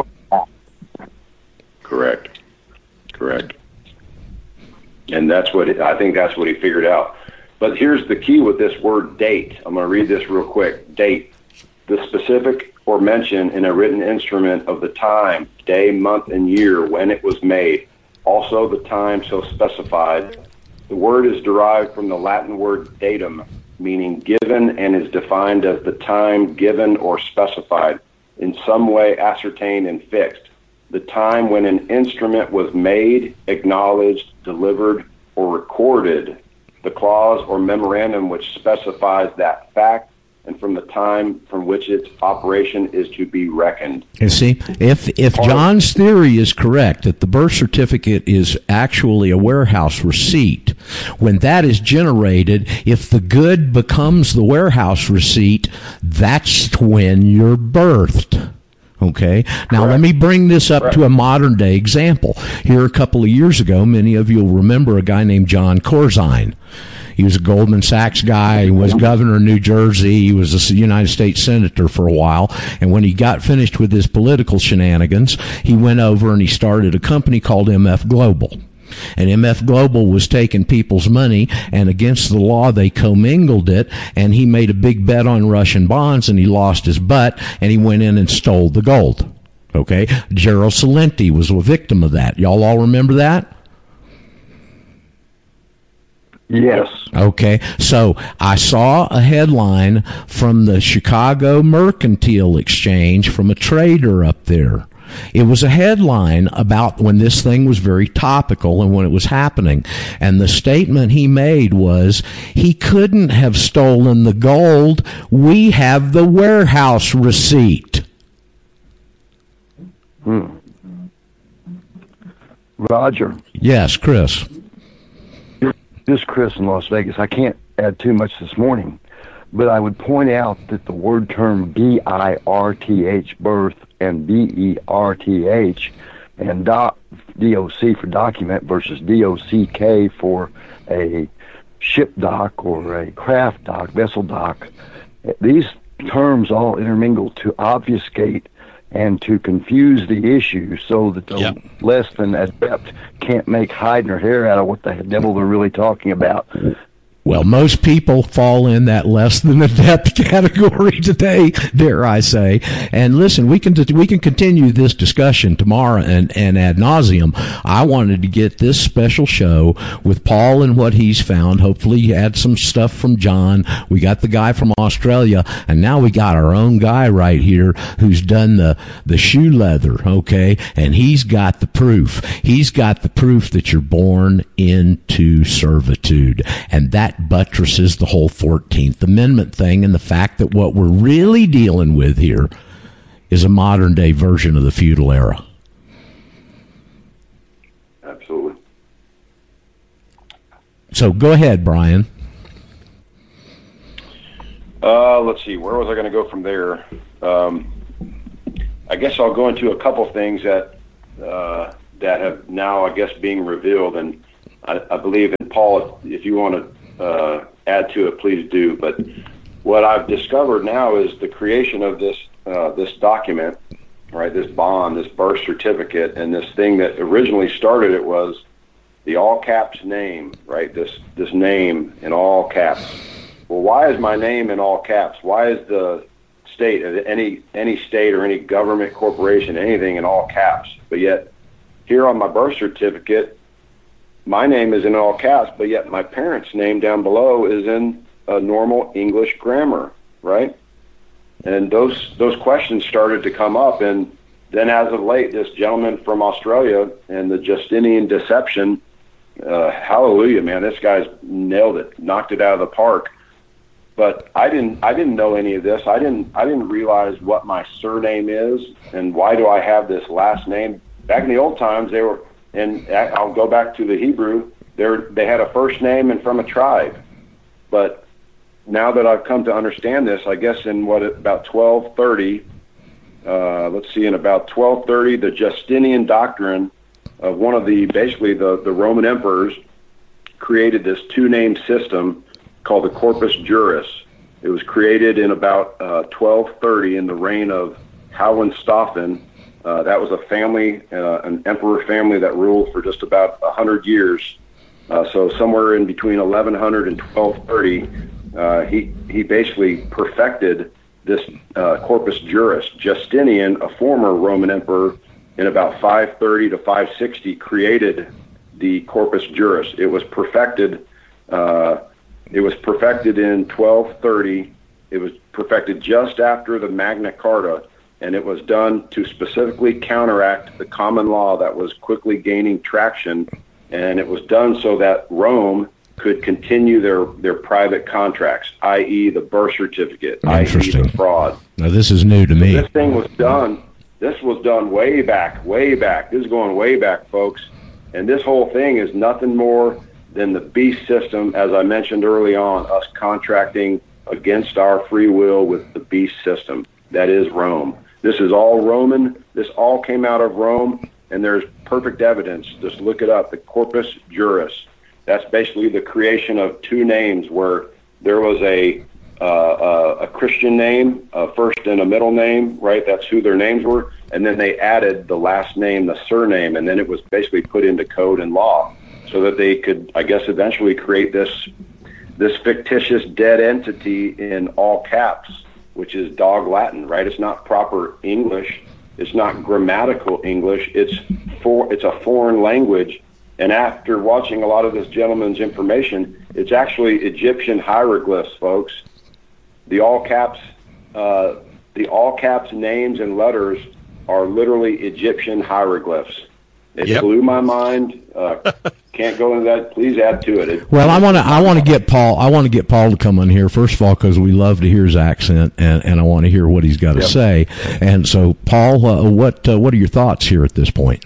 [SPEAKER 1] Correct, correct. And that's what it, I think that's what he figured out. But here's the key with this word date. I'm going to read this real quick. Date. The specific or mention in a written instrument of the time, day, month, and year when it was made. Also the time so specified. The word is derived from the Latin word datum, meaning given, and is defined as the time given or specified, in some way ascertained and fixed. The time when an instrument was made, acknowledged, delivered, or recorded. The clause or memorandum which specifies that fact, and from the time from which its operation is to be reckoned.
[SPEAKER 2] You see, if if John's theory is correct, that the birth certificate is actually a warehouse receipt, when that is generated, if the good becomes the warehouse receipt, that's when you're birthed. Okay. Now,
[SPEAKER 1] Correct.
[SPEAKER 2] let me bring this up
[SPEAKER 1] Correct.
[SPEAKER 2] to a modern day example. Here a couple of years ago, many of you will remember a guy named John Corzine. He was a Goldman Sachs guy. He was governor of New Jersey. He was a United States senator for a while. And when he got finished with his political shenanigans, he went over and he started a company called M F Global. And M F Global was taking people's money, and against the law, they commingled it, and he made a big bet on Russian bonds, and he lost his butt, and he went in and stole the gold. Okay? Gerald Celente was a victim of that. Y'all all remember that?
[SPEAKER 4] Yes.
[SPEAKER 2] Okay, so I saw a headline from the Chicago Mercantile Exchange from a trader up there. It was a headline about when this thing was very topical and when it was happening. And the statement he made was, he couldn't have stolen the gold. We have the warehouse receipt.
[SPEAKER 4] Hmm. Roger.
[SPEAKER 2] Yes, Chris.
[SPEAKER 4] This is Chris in Las Vegas. I can't add too much this morning, but I would point out that the word term B I R T H, birth, and B E R T H, and doc, D O C for document versus D O C K for a ship dock or a craft dock, vessel dock, these terms all intermingle to obfuscate and to confuse the issue so that the
[SPEAKER 3] Yep.
[SPEAKER 4] less than adept can't make hide nor hair out of what the devil they're really talking about.
[SPEAKER 2] Well, most people fall in that less than adept category today, dare I say. And listen, we can we can continue this discussion tomorrow and, and ad nauseum. I wanted to get this special show with Paul and what he's found. Hopefully, add some stuff from John. We got the guy from Australia, and now we got our own guy right here who's done the the shoe leather. Okay, and he's got the proof. He's got the proof that you're born into servitude, and that buttresses the whole fourteenth Amendment thing and the fact that what we're really dealing with here is a modern day version of the feudal era.
[SPEAKER 1] Absolutely.
[SPEAKER 2] So go ahead, Brian.
[SPEAKER 1] Uh, let's see, where was I going to go from there? Um, I guess I'll go into a couple things that uh, that have now, I guess, being revealed, and I, I believe in Paul, if you want to Uh, add to it, please do. But what I've discovered now is the creation of this uh, this document, right? This bond, this birth certificate, and this thing that originally started it was the all caps name, right? This this name in all caps. Well, why is my name in all caps? Why is the state, any any state or any government, corporation, anything in all caps? But yet, here on my birth certificate, my name is in all caps, but yet my parents' name down below is in a normal English grammar, right? And those those questions started to come up, and then as of late, this gentleman from Australia and the Justinian deception, uh, hallelujah, man, this guy's nailed it, knocked it out of the park. But I didn't I didn't know any of this. I didn't I didn't realize what my surname is and why do I have this last name. Back in the old times, they were. And I'll go back to the Hebrew. They're, they had a first name and from a tribe. But now that I've come to understand this, I guess in what about twelve thirty, uh, let's see, in about twelve thirty, the Justinian doctrine of one of the, basically the, the Roman emperors created this two-name system called the Corpus Juris. It was created in about uh, twelve thirty in the reign of Hohenstaufen. Uh, that was a family, uh, an emperor family that ruled for just about one hundred years. Uh, so somewhere in between eleven hundred and twelve thirty, uh, he, he basically perfected this uh, Corpus Juris. Justinian, a former Roman emperor, in about five thirty to five sixty, created the Corpus Juris. It was perfected. Uh, it was perfected in twelve thirty. It was perfected just after the Magna Carta. And it was done to specifically counteract the common law that was quickly gaining traction, and it was done so that Rome could continue their, their private contracts, that is the birth certificate, that is the fraud.
[SPEAKER 2] Now, this is new to me.
[SPEAKER 1] So this thing was done, this was done way back, way back. This is going way back, folks. And this whole thing is nothing more than the beast system, as I mentioned early on, us contracting against our free will with the beast system. That is Rome. This is all Roman. This all came out of Rome, and there's perfect evidence. Just look it up, the Corpus Juris. That's basically the creation of two names where there was a uh, a Christian name, a first and a middle name, right? That's who their names were. And then they added the last name, the surname, and then it was basically put into code and law so that they could, I guess, eventually create this this fictitious dead entity in all caps, which is dog Latin, right? It's not proper English. It's not grammatical English. It's for it's a foreign language. And after watching a lot of this gentleman's information, it's actually Egyptian hieroglyphs, folks. The all caps, uh, the all caps names and letters are literally Egyptian hieroglyphs. It yep. blew my mind. Uh, can't go into that. Please add to it. it
[SPEAKER 2] well, I want to. I want to get Paul. I want to get Paul to come on here first of all because we love to hear his accent, and, and I want to hear what he's got to yep. say. And so, Paul, uh, what uh, what are your thoughts here at this point?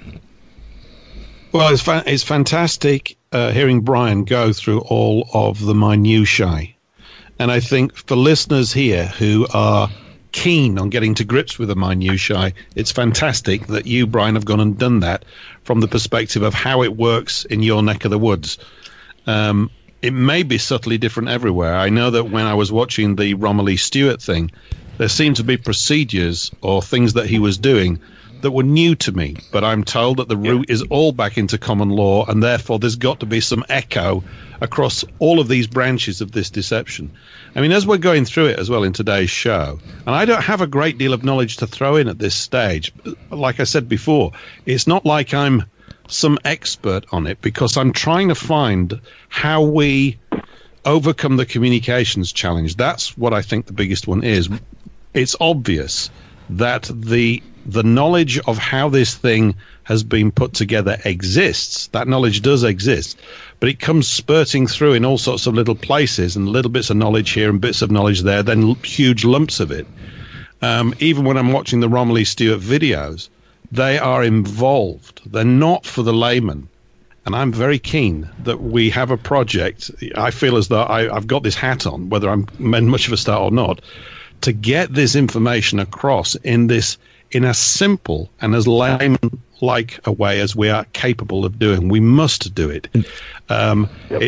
[SPEAKER 3] Well, it's fa- it's fantastic uh, hearing Brian go through all of the minutiae, and I think for listeners here who are keen on getting to grips with the minutiae, it's fantastic that you, Brian, have gone and done that from the perspective of how it works in your neck of the woods. Um, it may be subtly different everywhere. I know that when I was watching the Romilly Stewart thing, there seemed to be procedures or things that he was doing that were new to me, but I'm told that the route is all back into common law, and therefore there's got to be some echo across all of these branches of this deception. I mean, as we're going through it as well in today's show, and I don't have a great deal of knowledge to throw in at this stage. Like I said before, it's not like I'm some expert on it, because I'm trying to find how we overcome the communications challenge. That's what I think the biggest one is. It's obvious that the the knowledge of how this thing has been put together exists. That knowledge does exist, but it comes spurting through in all sorts of little places, and little bits of knowledge here and bits of knowledge there, then huge lumps of it. Um, even when I'm watching the Romilly Stewart videos, they are involved. They're not for the layman. And I'm very keen that we have a project. I feel as though I, I've got this hat on, whether I'm much of a star or not, to get this information across in this in as simple and as layman-like a way as we are capable of doing. We must do it. Um,
[SPEAKER 4] yep.